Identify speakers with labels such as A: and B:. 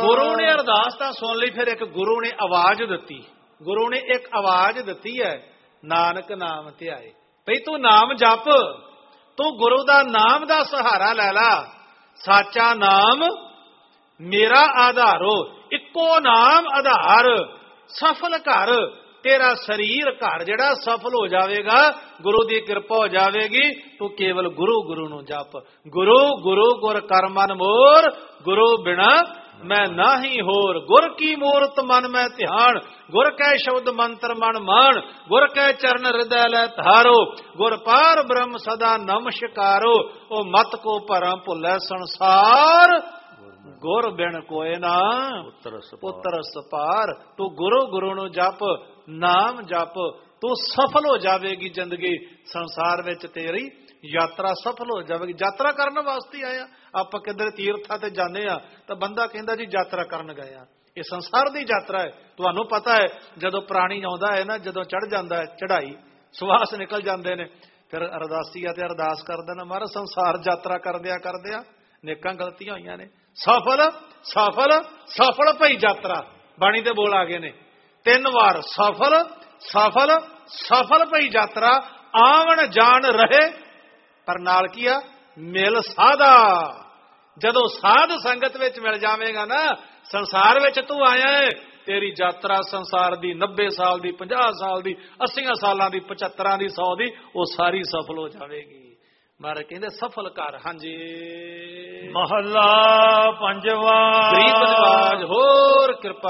A: ਗੁਰੂ ਨੇ ਅਰਦਾਸ ਤਾਂ ਸੁਣ ਲਈ, ਫਿਰ ਇੱਕ ਗੁਰੂ ਨੇ ਆਵਾਜ਼ ਦਿੱਤੀ। ਗੁਰੂ ਨੇ ਇੱਕ ਆਵਾਜ਼ ਦਿੱਤੀ ਹੈ, ਨਾਨਕ ਨਾਮ ਧਿਆਏ। ਭਈ ਤੂੰ ਨਾਮ ਜਪ, ਤੂੰ ਗੁਰੂ ਦਾ ਨਾਮ ਦਾ ਸਹਾਰਾ ਲੈ ਲਾ। ਸਾਚਾ ਨਾਮ ਮੇਰਾ ਆਧਾਰੋ, ਇੱਕੋ ਨਾਮ ਆਧਾਰ। ਸਫਲ ਘਰ ਤੇਰਾ ਸਰੀਰ ਘਰ ਜਿਹੜਾ ਸਫਲ ਹੋ ਜਾਵੇਗਾ, ਗੁਰੂ ਦੀ ਕਿਰਪਾ ਹੋ ਜਾਵੇਗੀ। ਤੂੰ ਕੇਵਲ ਗੁਰੂ ਗੁਰੂ ਨੂੰ ਜਪ। ਗੁਰੂ ਗੁਰੂ ਗੁਰ ਕਰ ਮਨ ਮੋਰ, ਗੁਰੂ ਬਿਨਾ ਮੈਂ ਨਾਹੀ ਹੋਰ। ਗੁਰ ਕੀ ਮੂਰਤ ਮਨ ਮੈਂ ਧਿਆਨ, ਗੁਰ ਕੈ ਸ਼ਬਦ ਮੰਤਰ ਮਨ ਮਾਨ। ਗੁਰ ਕੈ ਚਰਨ ਹਿਰਦੈ ਲੈ ਧਾਰੋ, ਗੁਰ ਪਾਰ ਬ੍ਰਹਮ ਸਦਾ ਨਮਸਕਾਰੋ। ਉਹ ਮਤ ਕੋ ਭਰਮ ਭੁੱਲੈ ਸੰਸਾਰ, ਗੁਰ ਬਿਨ ਕੋਇ ਨਾ ਪੁੱਤਰ ਸਪਾਰ। ਤੂੰ ਗੁਰੂ ਗੁਰੂ ਨੂੰ ਜਪ, ਨਾਮ ਜਪ, ਤੂੰ ਸਫਲ ਹੋ ਜਾਵੇਗੀ ਜ਼ਿੰਦਗੀ। ਸੰਸਾਰ ਵਿੱਚ ਤੇਰੀ ਯਾਤਰਾ ਸਫਲ ਹੋ ਜਾਵੇਗੀ। ਯਾਤਰਾ ਕਰਨ ਵਾਸਤੇ ਆਇਆ। ਆਪਾਂ ਕਿੱਧਰ ਤੀਰਥਾਂ ਤੇ ਜਾਂਦੇ ਆ ਤਾਂ ਬੰਦਾ ਕਹਿੰਦਾ ਜੀ ਯਾਤਰਾ ਕਰਨ ਗਏ ਆ। ਇਹ ਸੰਸਾਰ ਦੀ ਯਾਤਰਾ ਹੈ। ਤੁਹਾਨੂੰ ਪਤਾ ਹੈ, ਜਦੋਂ ਪ੍ਰਾਣੀ ਆਉਂਦਾ ਹੈ ਨਾ, ਜਦੋਂ ਚੜ ਜਾਂਦਾ ਹੈ ਚੜਾਈ, ਸਵਾਸ ਨਿਕਲ ਜਾਂਦੇ ਨੇ, ਫਿਰ ਅਰਦਾਸੀਆ ਤੇ ਅਰਦਾਸ ਕਰਦੇ ਨੇ, ਮਹਾਰਾਜ ਸੰਸਾਰ ਯਾਤਰਾ ਕਰਦਿਆਂ ਨੇਕਾਂ ਗਲਤੀਆਂ ਹੋਈਆਂ ਨੇ। ਸਫਲ ਸਫਲ ਸਫਲ ਭਈ ਯਾਤਰਾ, ਬਾਣੀ ਦੇ ਬੋਲ ਆ ਗਏ ਨੇ 3 ਵਾਰ। ਸਫਲ ਸਫਲ ਸਫਲ ਭਈ ਯਾਤਰਾ, ਆਵਣ ਜਾਣ ਰਹੇ। ਪਰ ਨਾਲ ਕੀ ਆ? ਮਿਲ ਸਾਧਾ। ਜਦੋਂ ਸਾਧ ਸੰਗਤ ਵਿੱਚ ਮਿਲ ਜਾਵੇਗਾ ਨਾ, ਸੰਸਾਰ ਵਿੱਚ ਤੂੰ ਆਇਆ ਹੈ, ਤੇਰੀ ਯਾਤਰਾ ਸੰਸਾਰ ਦੀ 90 ਸਾਲ ਦੀ, 50 ਸਾਲ ਦੀ, 80 ਸਾਲਾਂ ਦੀ, 75 ਦੀ, 100 ਦੀ, ਉਹ ਸਾਰੀ ਸਫਲ ਹੋ ਜਾਵੇਗੀ। ਮਹਾਰਾਜ ਕਹਿੰਦੇ ਸਫਲ ਕਰ। ਹਾਂਜੀ,
B: ਮਹੱਲਾ ਪੰਜਵਾਂ।
A: ਗਰੀਬ ਨਿਵਾਜ ਹੋਰ ਕਿਰਪਾ